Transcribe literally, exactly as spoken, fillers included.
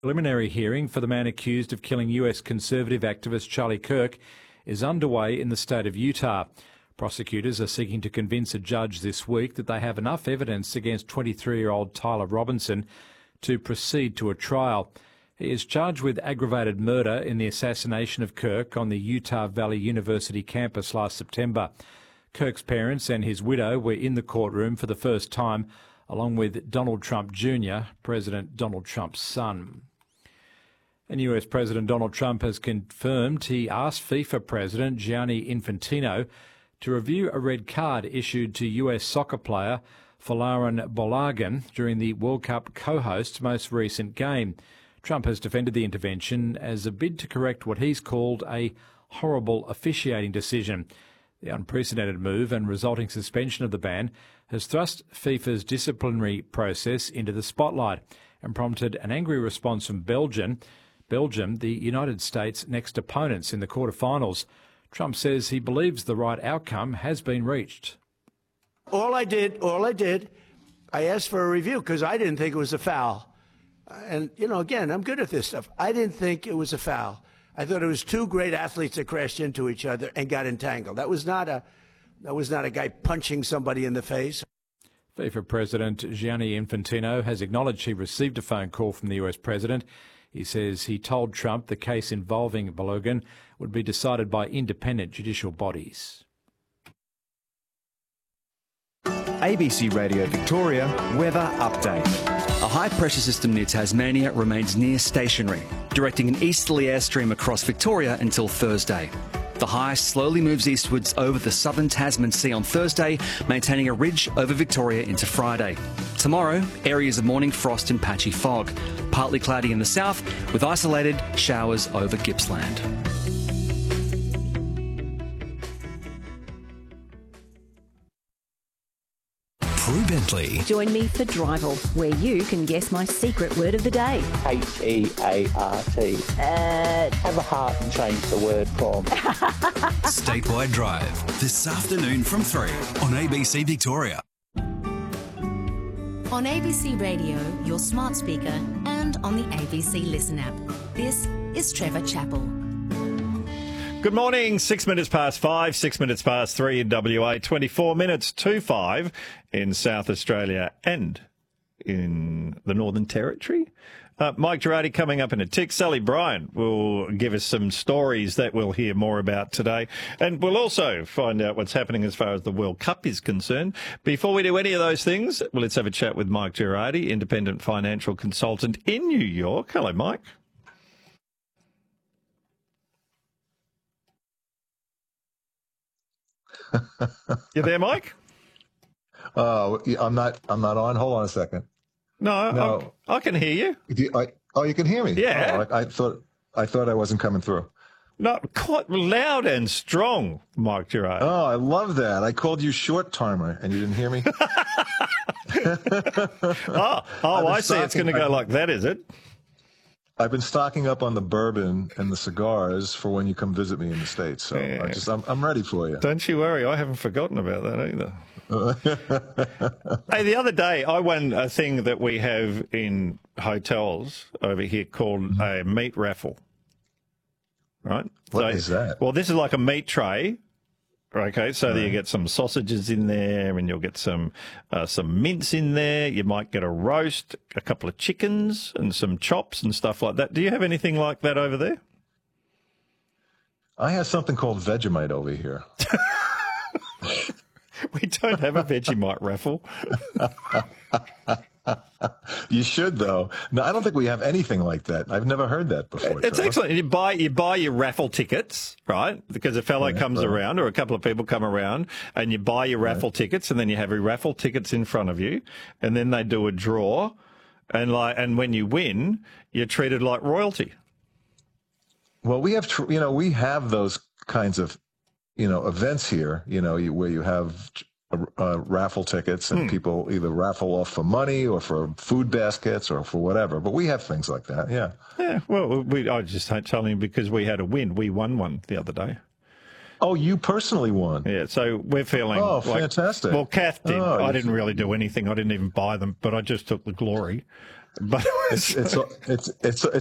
Preliminary hearing for the man accused of killing U S conservative activist Charlie Kirk is underway in the state of Utah. Prosecutors are seeking to convince a judge this week that they have enough evidence against twenty-three-year-old Tyler Robinson to proceed to a trial. He is charged with aggravated murder in the assassination of Kirk on the Utah Valley University campus last September. Kirk's parents and his widow were in the courtroom for the first time, along with Donald Trump Junior, President Donald Trump's son. And U S President Donald Trump has confirmed he asked FIFA President Gianni Infantino to review a red card issued to U S soccer player Folarin Balogun during the World Cup co-host's most recent game. Trump has defended the intervention as a bid to correct what he's called a horrible officiating decision. The unprecedented move and resulting suspension of the ban has thrust FIFA's disciplinary process into the spotlight and prompted an angry response from Belgium, Belgium, the United States' next opponents in the quarterfinals. Trump says he believes the right outcome has been reached. All I did, all I did, I asked for a review because I didn't think it was a foul. And, you know, again, I'm good at this stuff. I didn't think it was a foul. I thought it was two great athletes that crashed into each other and got entangled. That was not a, that was not a guy punching somebody in the face. FIFA President Gianni Infantino has acknowledged he received a phone call from the U S President. He says he told Trump the case involving Balogun would be decided by independent judicial bodies. A B C Radio Victoria weather update. A high-pressure system near Tasmania remains near stationary, directing an easterly airstream across Victoria until Thursday. The high slowly moves eastwards over the southern Tasman Sea on Thursday, maintaining a ridge over Victoria into Friday. Tomorrow, areas of morning frost and patchy fog. Partly cloudy in the south, with isolated showers over Gippsland. Prue Bentley. Join me for Drival, where you can guess my secret word of the day. H E A R T. Uh, Have a heart and change the word from. Statewide Drive, this afternoon from three on A B C Victoria. On A B C Radio, your smart speaker, and on the A B C Listen app. This is Trevor Chappell. Good morning, six minutes past five, six minutes past three in W A, twenty-four minutes to five in South Australia and in the Northern Territory. Uh, Mike Girardi coming up in a tick. Sally Bryant will give us some stories that we'll hear more about today. And we'll also find out what's happening as far as the World Cup is concerned. Before we do any of those things, well, let's have a chat with Mike Girardi, independent financial consultant in New York. Hello, Mike. You there, Mike? Oh, uh, I'm not. I'm not on. Hold on a second. No, no. I, I can hear you. Do you I, oh, you can hear me. Yeah. Oh, I, I thought. I thought I wasn't coming through. No, quite loud and strong, Mike Girardi. Oh, I love that. I called you short timer, and you didn't hear me. oh, oh I see. It's going to go like that, is it? I've been stocking up on the bourbon and the cigars for when you come visit me in the States. So yeah. I just, I'm, I'm ready for you. Don't you worry. I haven't forgotten about that either. Hey, the other day I won a thing that we have in hotels over here called mm-hmm. a meat raffle. Right? What so, is that? Well, this is like a meat tray. Okay, so right. You get some sausages in there, and you'll get some uh, some mince in there. You might get a roast, a couple of chickens, and some chops and stuff like that. Do you have anything like that over there? I have something called Vegemite over here. We don't have a Vegemite raffle. You should, though. No, I don't think we have anything like that. I've never heard that before. It's Trevor. excellent. You buy you buy your raffle tickets, right? Because a fellow yeah, comes right. around, or a couple of people come around, and you buy your raffle right. tickets, and then you have your raffle tickets in front of you, and then they do a draw, and like, and when you win, you're treated like royalty. Well, we have, you know, we have those kinds of, you know, events here, you know, where you have Uh, raffle tickets and hmm. people either raffle off for money or for food baskets or for whatever. But we have things like that, yeah. Yeah, well, we, I just telling you because we had a win. We won one the other day. Oh, you personally won? Yeah, so we're feeling Oh, like, fantastic. Well, Kath did. Oh, I didn't really do anything. I didn't even buy them, but I just took the glory. But it's it's it's it's it's